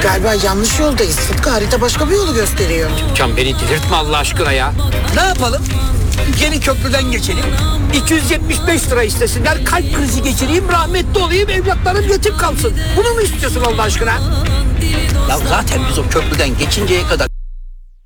galiba yanlış yoldayız. Sıtkı harita başka bir yolu gösteriyor. Can beni delirtme Allah aşkına ya. Ne yapalım? Yeni köprüden geçelim. 275 lira istesinler, kalp krizi geçireyim, rahmetli olayım, evlatlarım yetim kalsın. Bunu mu istiyorsun Allah aşkına? Ya zaten biz o köprüden geçinceye kadar